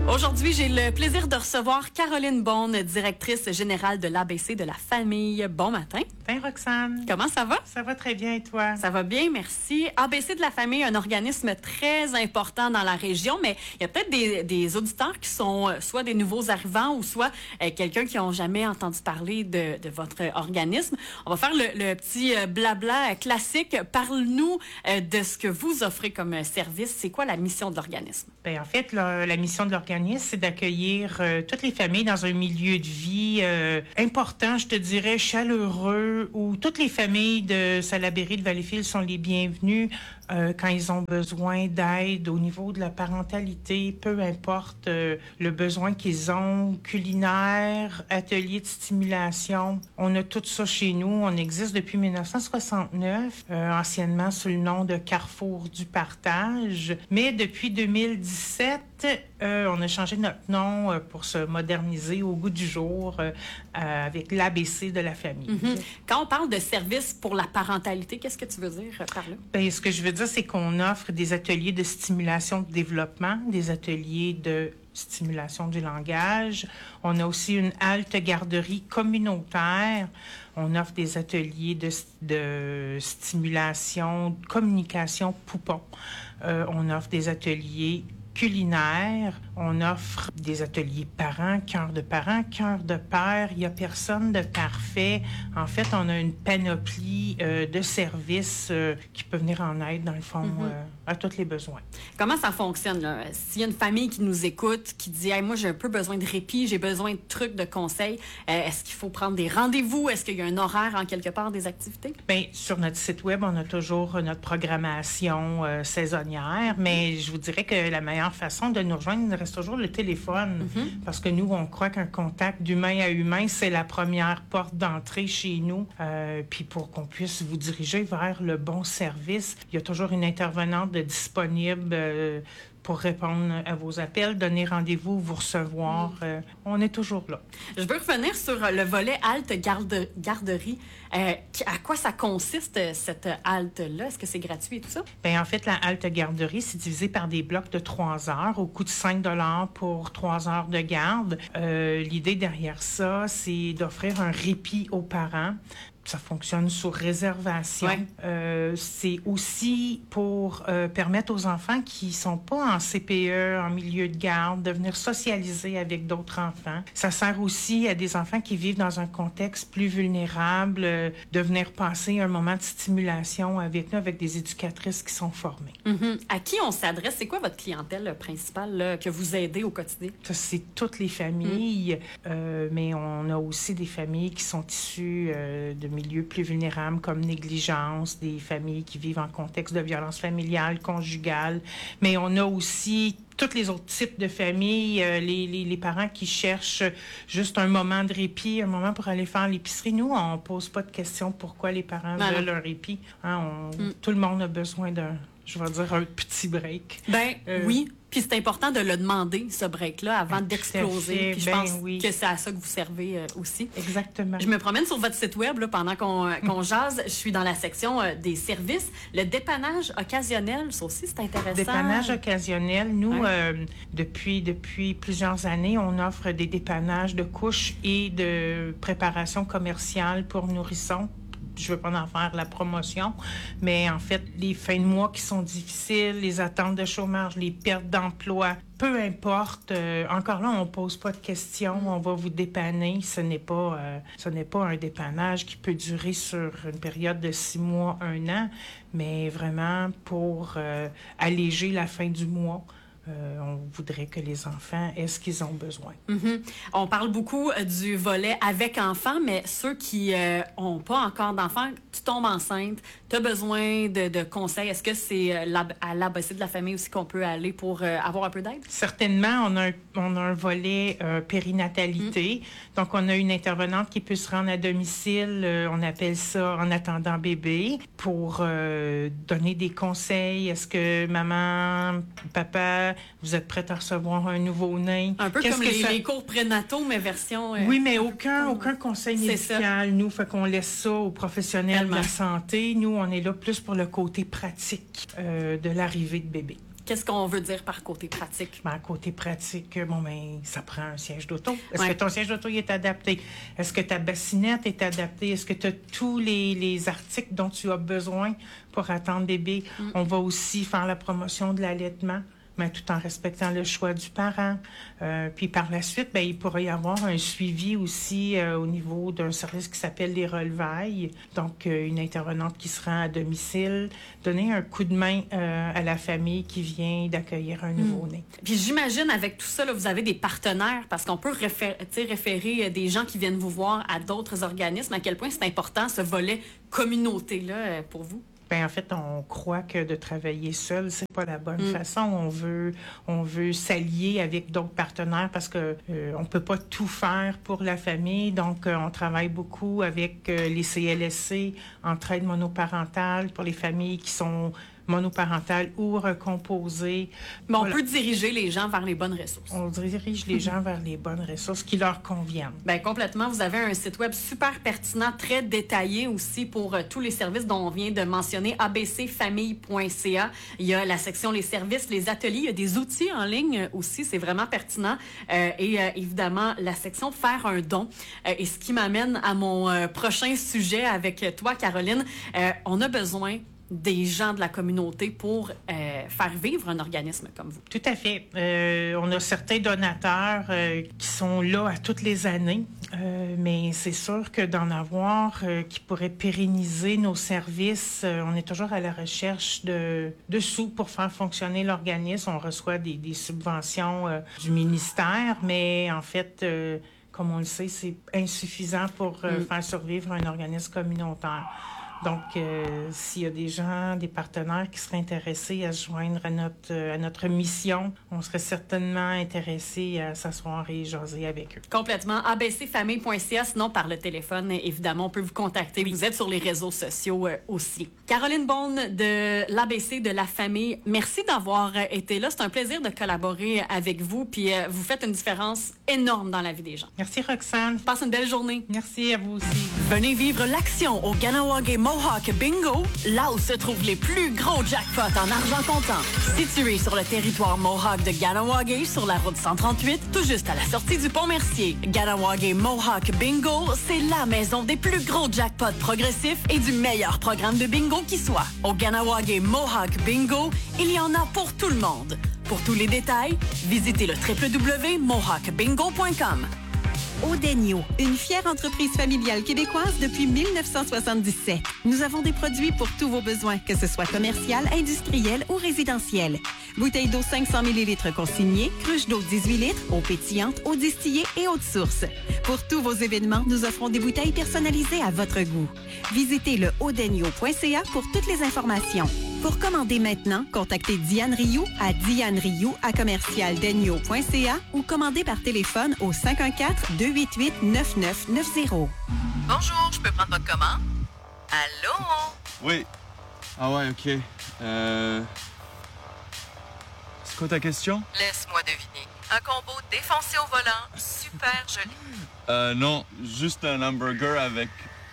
Aujourd'hui, j'ai le plaisir de recevoir Caroline Beaune, directrice générale de l'ABC de la famille. Bon matin. Bien, Roxane. Comment ça va? Ça va très bien et toi? Ça va bien, merci. ABC de la famille, un organisme très important dans la région, mais il y a peut-être des auditeurs qui sont soit des nouveaux arrivants ou soit quelqu'un qui n'ont jamais entendu parler de votre organisme. On va faire le petit blabla classique. Parle-nous de ce que vous offrez comme service. C'est quoi la mission de l'organisme? Bien, en fait, la mission de l'organisme, c'est d'accueillir toutes les familles dans un milieu de vie important, je te dirais, chaleureux, où toutes les familles de Salaberry, de Valleyfield sont les bienvenues quand ils ont besoin d'aide au niveau de la parentalité, peu importe le besoin qu'ils ont, culinaire, atelier de stimulation. On a tout ça chez nous. On existe depuis 1969, anciennement sous le nom de Carrefour du Partage. Mais depuis 2017, on a changé notre nom pour se moderniser au goût du jour avec l'ABC de la famille. Mm-hmm. Quand on parle de services pour la parentalité, qu'est-ce que tu veux dire par là? Bien, ce que je veux dire, c'est qu'on offre des ateliers de stimulation de développement, des ateliers de stimulation du langage. On a aussi une halte garderie communautaire. On offre des ateliers de stimulation, de communication poupon. On offre des ateliers culinaire, on offre des ateliers parents, cœur de père. Il n'y a personne de parfait. En fait, on a une panoplie de services qui peut venir en aide, dans le fond, à tous les besoins. Comment ça fonctionne, là? S'il y a une famille qui nous écoute, qui dit hey, « moi, j'ai un peu besoin de répit, j'ai besoin de trucs, de conseils », est-ce qu'il faut prendre des rendez-vous? Est-ce qu'il y a un horaire, en quelque part, des activités? Bien, sur notre site web, on a toujours notre programmation saisonnière, mais je vous dirais que la meilleure façon de nous rejoindre reste toujours le téléphone, parce que nous, on croit qu'un contact d'humain à humain, c'est la première porte d'entrée chez nous. Puis pour qu'on puisse vous diriger vers le bon service, il y a toujours une intervenante disponible pour répondre à vos appels, donner rendez-vous, vous recevoir. On est toujours là. Je veux revenir sur le volet halte garderie. À quoi ça consiste, cette halte-là? Est-ce que c'est gratuit et tout ça? Bien, en fait, la halte garderie, c'est divisé par des blocs de 3 heures au coût de 5 $ pour 3 heures de garde. L'idée derrière ça, c'est d'offrir un répit aux parents. Ça fonctionne sur réservation. Ouais. C'est aussi pour permettre aux enfants qui sont pas en CPE, en milieu de garde, de venir socialiser avec d'autres enfants. Ça sert aussi à des enfants qui vivent dans un contexte plus vulnérable, de venir passer un moment de stimulation avec nous, avec des éducatrices qui sont formées. Mm-hmm. À qui on s'adresse? C'est quoi votre clientèle principale là, que vous aidez au quotidien? Ça, c'est toutes les familles, mais on a aussi des familles qui sont issues de milieux plus vulnérables comme négligence, des familles qui vivent en contexte de violence familiale, conjugale, mais on a aussi tous les autres types de familles, les parents qui cherchent juste un moment de répit, un moment pour aller faire l'épicerie. Nous, on pose pas de questions pourquoi les parents veulent un répit. Hein, tout le monde a besoin d'un, je vais dire, un petit break. Ben oui. Puis c'est important de le demander, ce break-là, avant d'exploser. Puis je pense que c'est à ça que vous servez aussi. Exactement. Je me promène sur votre site web là, pendant qu'on jase. Je suis dans la section des services. Le dépannage occasionnel, ça aussi, c'est intéressant. Dépannage occasionnel, nous, depuis plusieurs années, on offre des dépannages de couches et de préparation commerciale pour nourrissons. Je veux pas en faire la promotion, mais en fait, les fins de mois qui sont difficiles, les attentes de chômage, les pertes d'emploi, peu importe. Encore là, on pose pas de questions, on va vous dépanner. Ce n'est pas un dépannage qui peut durer sur une période de 6 mois, 1 an, mais vraiment pour alléger la fin du mois. On voudrait que les enfants aient ce qu'ils ont besoin. Mm-hmm. On parle beaucoup du volet avec enfants, mais ceux qui ont pas encore d'enfants, tu tombes enceinte, tu as besoin de conseils. Est-ce que c'est à l'ABC de la famille aussi qu'on peut aller pour avoir un peu d'aide? Certainement, on a un volet périnatalité. Donc, on a une intervenante qui peut se rendre à domicile, on appelle ça en attendant bébé, pour donner des conseils. Est-ce que maman, papa, vous êtes prête à recevoir un nouveau-né? Un peu comme les cours prénataux, mais version... Oui, mais aucun conseil médical. Nous, fait qu'on laisse ça aux professionnels de la santé. Nous, on est là plus pour le côté pratique de l'arrivée de bébé. Qu'est-ce qu'on veut dire par côté pratique? Côté pratique, ça prend un siège d'auto. Est-ce que ton siège d'auto est adapté? Est-ce que ta bassinette est adaptée? Est-ce que tu as tous les articles dont tu as besoin pour attendre bébé? On va aussi faire la promotion de l'allaitement, mais tout en respectant le choix du parent. Puis par la suite, il pourrait y avoir un suivi aussi au niveau d'un service qui s'appelle les relevailles. Donc, une intervenante qui se rend à domicile, donner un coup de main à la famille qui vient d'accueillir un nouveau-né. Puis j'imagine, avec tout ça, là, vous avez des partenaires, parce qu'on peut référer des gens qui viennent vous voir à d'autres organismes. À quel point c'est important, ce volet communauté-là, pour vous? En fait, on croit que de travailler seul, c'est pas la bonne façon. On veut s'allier avec d'autres partenaires parce que on peut pas tout faire pour la famille. Donc, on travaille beaucoup avec les CLSC, entraide monoparentale pour les familles qui sont monoparentales ou recomposées. Mais on peut diriger les gens vers les bonnes ressources. On dirige les gens vers les bonnes ressources qui leur conviennent. Complètement. Vous avez un site web super pertinent, très détaillé aussi pour tous les services dont on vient de mentionner, abcfamille.ca. Il y a la section les services, les ateliers, il y a des outils en ligne aussi, c'est vraiment pertinent. Et évidemment, la section faire un don. Et ce qui m'amène à mon prochain sujet avec toi, Caroline. On a besoin des gens de la communauté pour faire vivre un organisme comme vous. Tout à fait. On a certains donateurs qui sont là à toutes les années, mais c'est sûr que d'en avoir qui pourraient pérenniser nos services, on est toujours à la recherche de sous pour faire fonctionner l'organisme. On reçoit des subventions du ministère, mais en fait, comme on le sait, c'est insuffisant pour faire survivre un organisme communautaire. Donc, s'il y a des gens, des partenaires qui seraient intéressés à se joindre à notre mission, on serait certainement intéressés à s'asseoir et jaser avec eux. Complètement. abcfamille.ca, sinon par le téléphone, évidemment, on peut vous contacter. Vous êtes sur les réseaux sociaux aussi. Caroline Beaune de l'ABC de la famille, merci d'avoir été là. C'est un plaisir de collaborer avec vous. Puis, vous faites une différence énorme dans la vie des gens. Merci, Roxane. Passe une belle journée. Merci à vous aussi. Venez vivre l'action au Ganawagé Mohawk Bingo, là où se trouvent les plus gros jackpots en argent comptant. Situé sur le territoire Mohawk de Ganawagé, sur la route 138, tout juste à la sortie du Pont-Mercier. Ganawagé Mohawk Bingo, c'est la maison des plus gros jackpots progressifs et du meilleur programme de bingo qui soit. Au Ganawagé Mohawk Bingo, il y en a pour tout le monde. Pour tous les détails, visitez le www.mohawkbingo.com. Odenyo, une fière entreprise familiale québécoise depuis 1977. Nous avons des produits pour tous vos besoins, que ce soit commercial, industriel ou résidentiel. Bouteilles d'eau 500 ml consignées, cruches d'eau 18 litres, eau pétillante, eau distillée et eau de source. Pour tous vos événements, nous offrons des bouteilles personnalisées à votre goût. Visitez le odenyo.ca pour toutes les informations. Pour commander maintenant, contactez Diane Rioux à dianerioux@commercialdenyo.ca ou commandez par téléphone au 514-288-9990. Bonjour, je peux prendre votre commande? Allô? Oui. Ah ouais, OK. C'est quoi ta question? Laisse-moi deviner. Un combo défoncé au volant, super joli. Non, juste un hamburger avec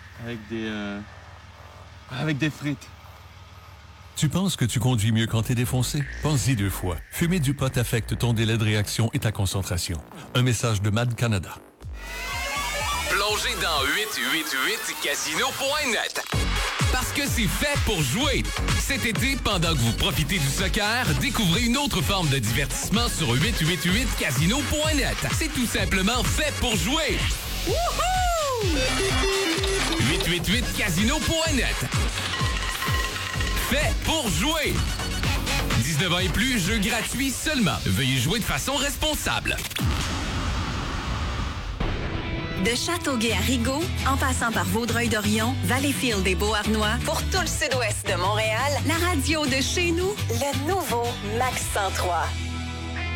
des frites. Tu penses que tu conduis mieux quand t'es défoncé? Pense-y 2 fois. Fumer du pot affecte ton délai de réaction et ta concentration. Un message de MAD Canada. Plongez dans 888casino.net. Parce que c'est fait pour jouer. Cet été, pendant que vous profitez du soccer, découvrez une autre forme de divertissement sur 888casino.net. C'est tout simplement fait pour jouer. Wouhou! 888casino.net. Fait pour jouer. 19 ans et plus, jeu gratuit seulement. Veuillez jouer de façon responsable. De Châteauguay à Rigaud, en passant par Vaudreuil-Dorion, Valleyfield et Beauharnois, pour tout le sud-ouest de Montréal, la radio de chez nous, le nouveau Max 103.